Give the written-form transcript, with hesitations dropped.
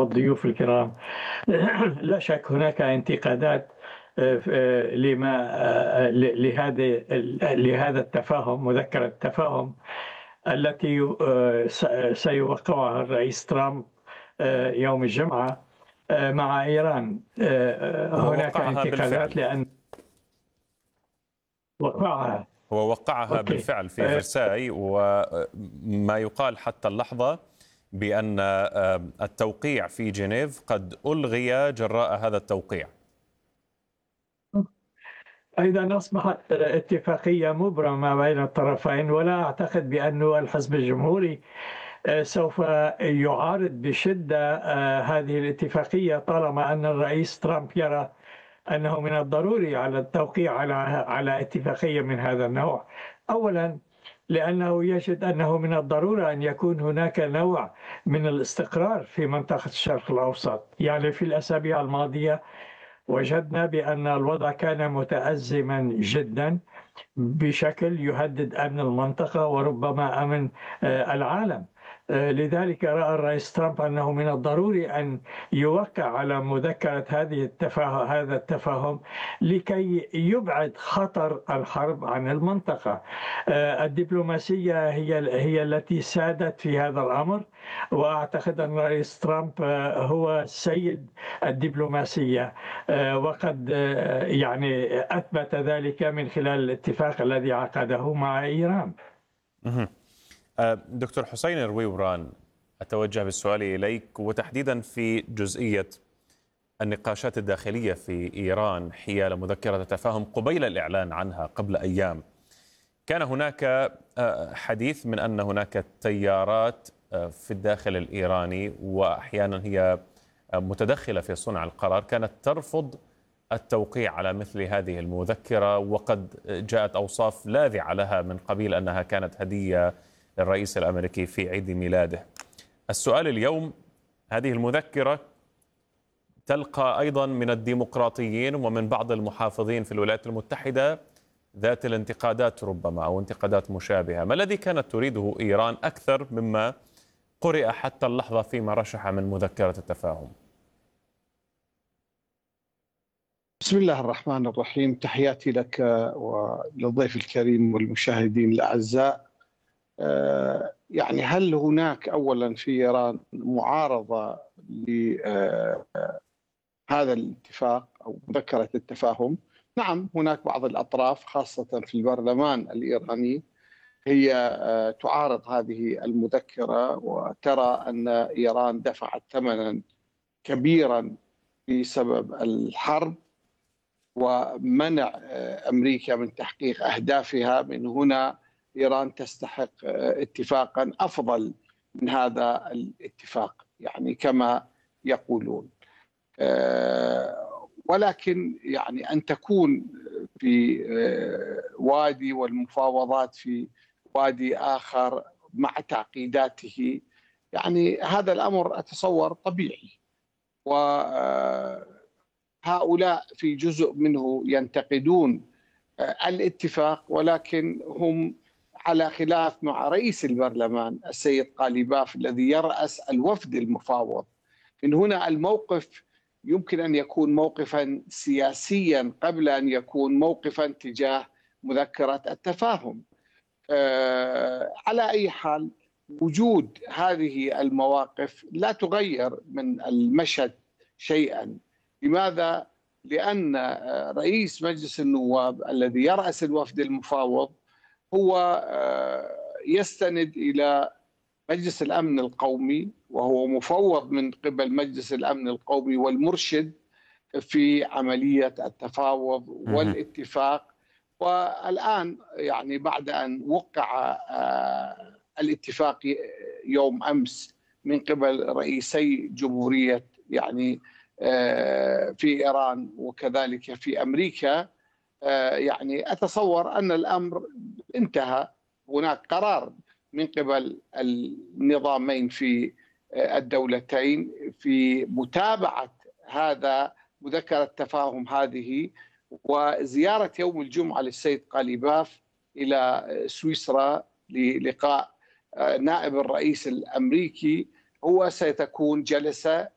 والضيوف الكرام. لا شك هناك انتقادات لما لهذا التفاهم، مذكرة التفاهم التي سيوقعها الرئيس ترامب يوم الجمعة مع إيران. هو هناك وقعها انتقادات بالفعل. لأن وقعها. هو وقعها أوكي. بالفعل في فرساي، وما يقال حتى اللحظة بأن التوقيع في جنيف قد ألغي جراء هذا التوقيع. أيضا أصبحت اتفاقية مبرمة بين الطرفين، ولا أعتقد بأن الحزب الجمهوري سوف يعارض بشدة هذه الاتفاقية، طالما أن الرئيس ترامب يرى أنه من الضروري على التوقيع على اتفاقية من هذا النوع. أولا لأنه يجد أنه من الضرورة أن يكون هناك نوع من الاستقرار في منطقة الشرق الأوسط. يعني في الأسابيع الماضية وجدنا بأن الوضع كان متأزما جدا بشكل يهدد أمن المنطقة وربما أمن العالم. لذلك رأى الرئيس ترامب أنه من الضروري أن يوقع على مذكرة هذا التفاهم لكي يبعد خطر الحرب عن المنطقة. الدبلوماسية هي التي سادت في هذا الأمر، وأعتقد أن الرئيس ترامب هو سيد الدبلوماسية، وقد يعني أثبت ذلك من خلال الاتفاق الذي عقده مع إيران. دكتور حسين رويوران، أتوجه بالسؤال إليك، وتحديدا في جزئية النقاشات الداخلية في إيران حيال مذكرة التفاهم قبيل الإعلان عنها قبل أيام. كان هناك حديث من أن هناك تيارات في الداخل الإيراني، وأحيانا هي متدخلة في صنع القرار، كانت ترفض التوقيع على مثل هذه المذكرة، وقد جاءت أوصاف لاذعة لها من قبيل أنها كانت هدية للرئيس الأمريكي في عيد ميلاده. السؤال اليوم، هذه المذكرة تلقى أيضا من الديمقراطيين ومن بعض المحافظين في الولايات المتحدة ذات الانتقادات ربما، أو انتقادات مشابهة. ما الذي كانت تريده إيران أكثر مما قرئ حتى اللحظة فيما رشح من مذكرة التفاهم؟ بسم الله الرحمن الرحيم. تحياتي لك وللضيف الكريم والمشاهدين الأعزاء. يعني هل هناك أولا في إيران معارضة لهذا الاتفاق أو مذكرة التفاهم؟ نعم، هناك بعض الأطراف خاصة في البرلمان الإيراني هي تعارض هذه المذكرة، وترى أن إيران دفعت ثمنا كبيرا بسبب الحرب ومنع أمريكا من تحقيق أهدافها. من هنا إيران تستحق اتفاقا أفضل من هذا الاتفاق، يعني كما يقولون. ولكن يعني أن تكون في وادي والمفاوضات في وادي آخر مع تعقيداته، يعني هذا الأمر أتصور طبيعي. وهؤلاء في جزء منه ينتقدون الاتفاق، ولكن هم على خلاف مع رئيس البرلمان السيد قاليباف الذي يرأس الوفد المفاوض. من هنا الموقف يمكن أن يكون موقفا سياسيا قبل أن يكون موقفا تجاه مذكرة التفاهم. على أي حال، وجود هذه المواقف لا تغير من المشهد شيئا. لماذا؟ لأن رئيس مجلس النواب الذي يرأس الوفد المفاوض هو يستند إلى مجلس الأمن القومي، وهو مفوض من قبل مجلس الأمن القومي والمرشد في عملية التفاوض والاتفاق. والآن يعني بعد أن وقع الاتفاق يوم أمس من قبل رئيسي جمهورية يعني في إيران وكذلك في أمريكا، يعني أتصور أن الأمر انتهى. هناك قرار من قبل النظامين في الدولتين في متابعة هذا مذكرة التفاهم هذه، وزيارة يوم الجمعة للسيد قاليباف إلى سويسرا للقاء نائب الرئيس الأمريكي هو ستكون جلسة